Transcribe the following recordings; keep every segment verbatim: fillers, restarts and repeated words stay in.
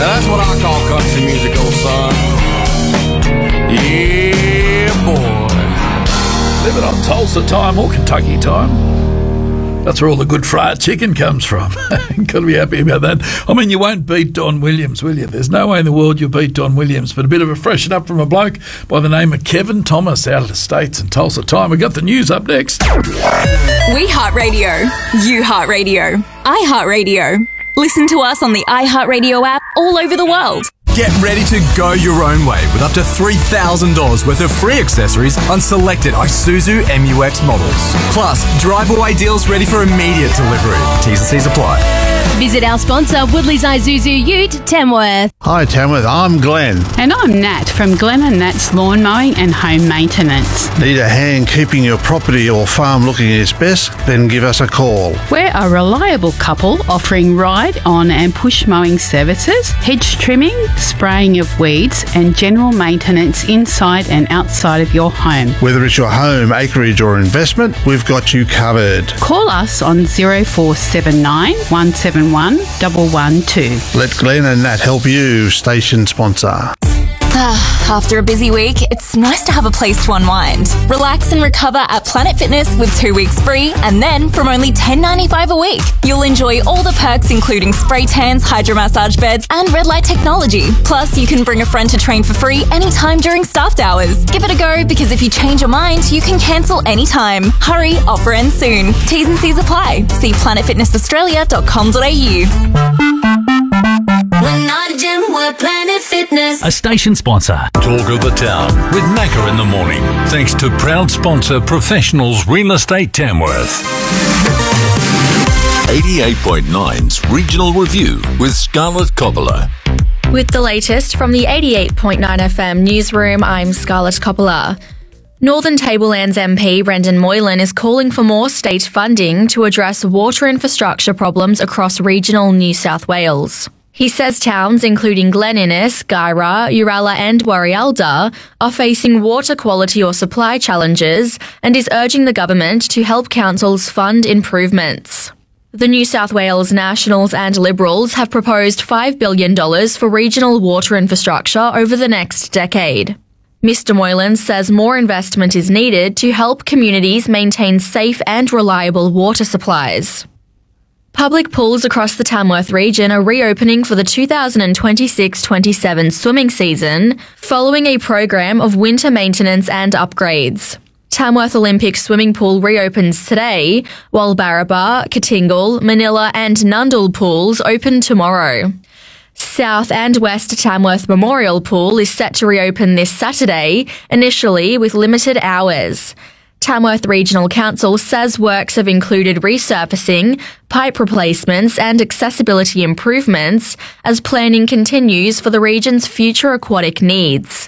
Now that's what I call country music, old son. Yeah, boy. Live it on Tulsa time or Kentucky time. That's where all the good fried chicken comes from. Got to be happy about that. I mean, you won't beat Don Williams, will you? There's no way in the world you'll beat Don Williams. But a bit of a freshen up from a bloke by the name of Kevin Thomas out of the States and Tulsa time. We've got the news up next. We Heart Radio. You Heart Radio. I Heart Radio. Listen to us on the iHeartRadio app all over the world. Get ready to go your own way with up to three thousand dollars worth of free accessories on selected Isuzu M U X models. Plus, drive-away deals ready for immediate delivery. T's and C's apply. Visit our sponsor, Woodley's Isuzu Ute, Tamworth. Hi Tamworth, I'm Glenn. And I'm Nat from Glenn and Nat's Lawn Mowing and Home Maintenance. Need a hand keeping your property or farm looking its best? Then give us a call. We're a reliable couple offering ride, on and push mowing services, hedge trimming, spraying of weeds and general maintenance inside and outside of your home. Whether it's your home, acreage or investment, we've got you covered. Call us on zero four seven nine, one seven one, one one two. Let Glenn and Nat help you, station sponsor. After a busy week, it's nice to have a place to unwind. Relax and recover at Planet Fitness with two weeks free, and then from only ten dollars ninety-five a week, you'll enjoy all the perks including spray tans, hydro massage beds, and red light technology. Plus, you can bring a friend to train for free anytime during staffed hours. Give it a go, because if you change your mind, you can cancel anytime. Hurry, offer ends soon. T's and C's apply. See planet fitness australia dot com dot a u. We're not a gym, we're Planet Fitness. A station sponsor. Talk of the Town with Macca in the morning. Thanks to proud sponsor Professionals Real Estate Tamworth. eighty-eight point nine's Regional Review with Scarlett Coppola. With the latest from the eighty-eight point nine F M newsroom, I'm Scarlett Coppola. Northern Tablelands M P Brendan Moylan is calling for more state funding to address water infrastructure problems across regional New South Wales. He says towns including Glen Innes, Guyra, Uralla and Warialda are facing water quality or supply challenges and is urging the government to help councils fund improvements. The New South Wales Nationals and Liberals have proposed five billion dollars for regional water infrastructure over the next decade. Mister Moylan says more investment is needed to help communities maintain safe and reliable water supplies. Public pools across the Tamworth region are reopening for the two thousand twenty-six twenty-seven swimming season, following a program of winter maintenance and upgrades. Tamworth Olympic Swimming Pool reopens today, while Barraba, Katingal, Manila and Nundle pools open tomorrow. South and West Tamworth Memorial Pool is set to reopen this Saturday, initially with limited hours. Tamworth Regional Council says works have included resurfacing, pipe replacements and accessibility improvements as planning continues for the region's future aquatic needs.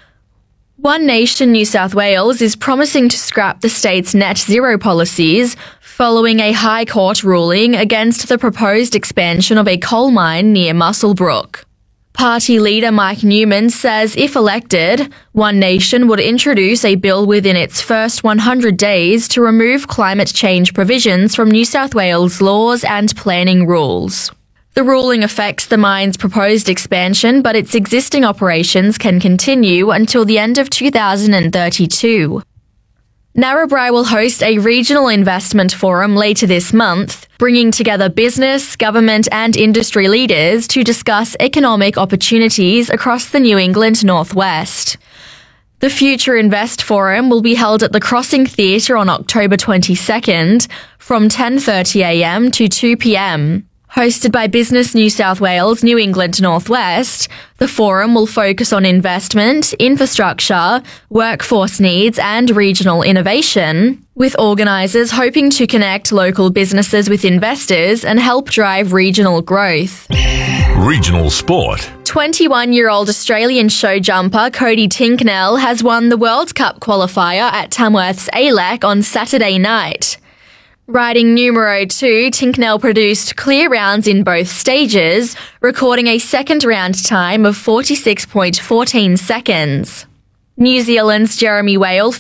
One Nation New South Wales is promising to scrap the state's net zero policies following a High Court ruling against the proposed expansion of a coal mine near Muswellbrook. Party leader Mike Newman says if elected, One Nation would introduce a bill within its first one hundred days to remove climate change provisions from New South Wales laws and planning rules. The ruling affects the mine's proposed expansion, but its existing operations can continue until the end of two thousand thirty-two. Narrabri will host a regional investment forum later this month, bringing together business, government and industry leaders to discuss economic opportunities across the New England Northwest. The Future Invest Forum will be held at the Crossing Theatre on October twenty-second from ten thirty a m to two p m. Hosted by Business New South Wales, New England Northwest, the forum will focus on investment, infrastructure, workforce needs and regional innovation, with organisers hoping to connect local businesses with investors and help drive regional growth. Regional Sport. twenty-one-year-old Australian show jumper Cody Tinknell has won the World Cup qualifier at Tamworth's A L E C on Saturday night. Riding numero two, Tinknell produced clear rounds in both stages, recording a second round time of forty-six point one four seconds. New Zealand's Jeremy Whale